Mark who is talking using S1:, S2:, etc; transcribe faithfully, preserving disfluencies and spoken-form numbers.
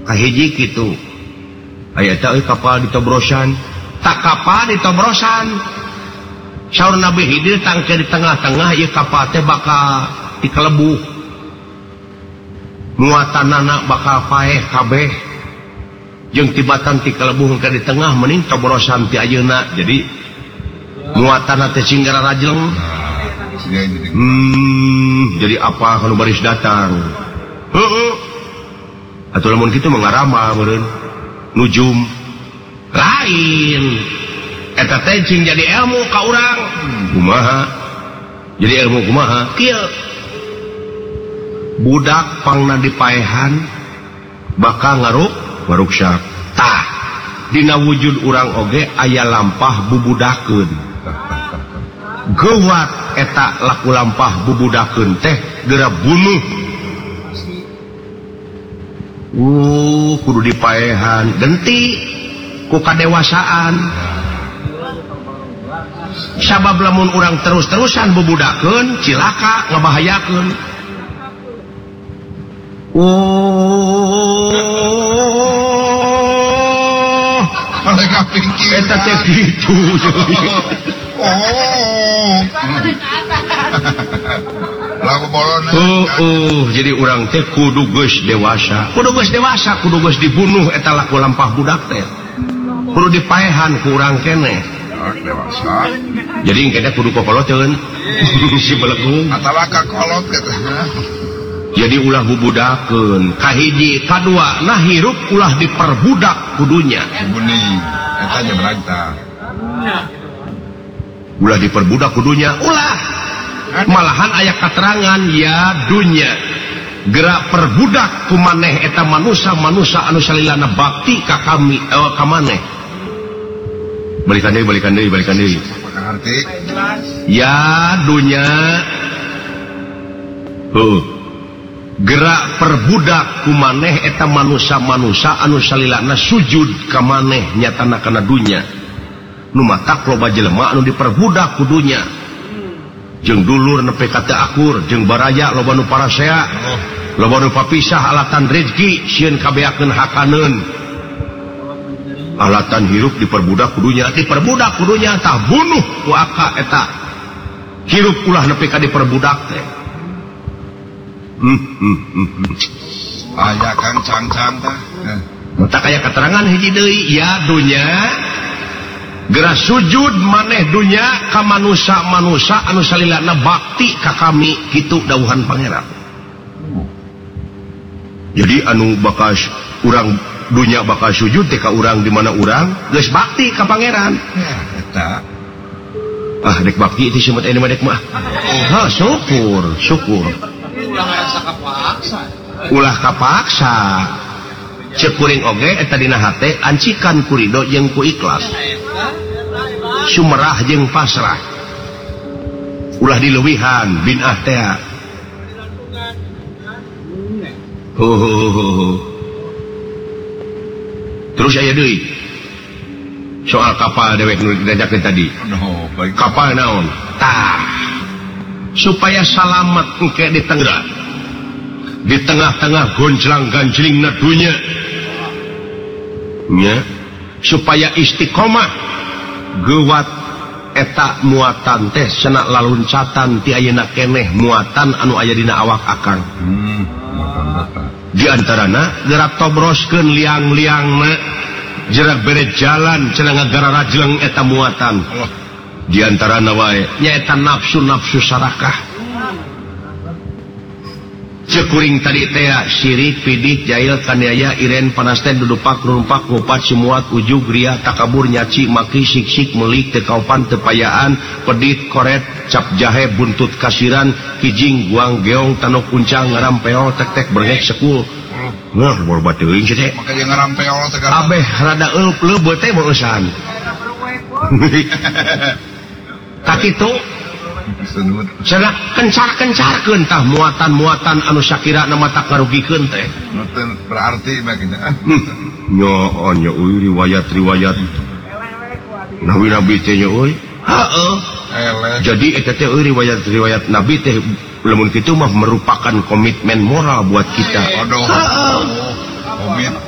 S1: kahiji kitu aya eta euy kapal ditobrosan tak kapal ditobrosan saur Nabi Khidir tangke di tengah-tengah ieu kapal teh bakal dikelebuh muatanana bakal paeh kabeh jeung tibatan dikelebuh ke di tengah mending tobrosan ti ayeuna jadi muatanna teh singgara rajleng hmm jadi apa kalau baris datang heeh atuh lamun kitu mengarama meureun nujum lain eta teh cing jadi ilmu ka urang kumaha jadi ilmu kumaha kieu budak pangna dipaehan bakal ngaruk ngaruksak tah dina wujud urang oge aya lampah bubudakeun geuwat eta laku lampah bubudakeun teh geura bunuh uh kudu dipaehan genti ku kadewasaan sabab lamun urang terus-terusan bubudakeun cilaka ngabahayakeun oh
S2: mereka pikir
S1: eta teh kitu
S2: oh lagu bolon
S1: oh, oh jadi urang teh kudu geus dewasa kudu geus dewasa kudu geus dibunuh eta laku lampah budak teh kudu dipaehan ku urang keneh
S2: dewasa
S1: jadi engke kudu kokoloteun si belegung
S2: atawa kakolot katanya
S1: jadi ulah bubudakeun kahiji kadua nah hirup ulah diperbudak kudunya
S2: buni eta nya beranta
S1: ulah diperbudak kudunya ulah malahan aya katerangan ya dunya gerak perbudak kumaneh eta manusia-manusia anu salilana bakti ka kami eh, ka maneh balikan deui balikan deui balikan deui
S2: ngerti
S1: ya dunya heuh gerak perbudak kumaneh eta manusia-manusia anu salilana sujud ka maneh nyatana kana dunya nu matak loba jelema anu diperbudak kudunya jeung dulur nepi ka teu akur jeung baraya loba nu parasea loba nu papisah alatan rezeki sieun kabeakeun hakaneun alatan hirup diperbudak kudunya diperbudak kudunya tah bunuh ku aka eta hirup ulah nepi ka diperbudak teh hmm hmm hmm
S2: aya kang cangcang tah
S1: mata kaya keterangan hiji deui ya dunya geura sujud maneh dunya ka manusia-manusia anu salilana bakti ka kami kitu dawuhan pangeran jadi anu bakal urang dunya bakal sujud teh ka urang di mana urang geus bakti ka pangeran
S2: eta
S1: ah dek bakti itu semut ini mah dek mah ha syukur syukur
S3: ulah ngarasa kapaksa
S1: ulah kapaksa ceuk kuring oge eta dina hate ancikan ku ridho jeung ku ikhlas sumerah jeung pasrah ulah dileuwihan binah teh ho ho ho terus aya deui soal kapal dewek nu diajakeun tadi
S2: no baik
S1: kapal naon tah supaya salamet engke di tengah di tengah-tengah gonjlang ganjlingna dunya nya supaya istiqomah geuwat eta muatan teh cenah laluncatan ti ayeuna keneh muatan anu aya dina awak akang
S2: hmm
S1: di antarana gerak tobroskeun liang-liangna jerak bere jalan cenah ngagara rajleng eta muatan di antarana wae nyaeta nafsu-nafsu sarakah cekuring tadi teh sirik pidih jail kaniaya iren panasten dudupak numpak ngupat simuat ujug ria takabur nyaci maki sik-sik melik teu kaupan teu payaan pedit koret cap jahe buntut kasiran kijing guang geong tanok kuncang ngarampeol tek-tek berengek sekul nah boba teuing sih teh
S2: maka jeung ngarampeol teh
S1: abeh rada eup leubeut teh beusan tak itu cenah kencar-kencarkeun tah muatan-muatan anu sakira nama tak ngarugikeun teh
S2: nuten berarti mah kitu
S1: nya nya euy riwayat-riwayat nabi-nabi teh nya euy heeh jadi eta teh euy riwayat-riwayat nabi teh lamun kitu mah merupakan komitmen moral buat kita
S2: aduh komit